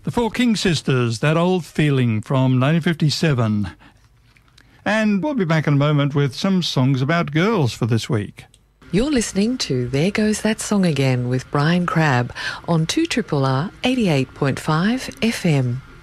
The Four King Sisters, That Old Feeling from 1957. And we'll be back in a moment with some songs about girls for this week. You're listening to There Goes That Song Again with Brian Crabb on 2RRR 88.5 FM.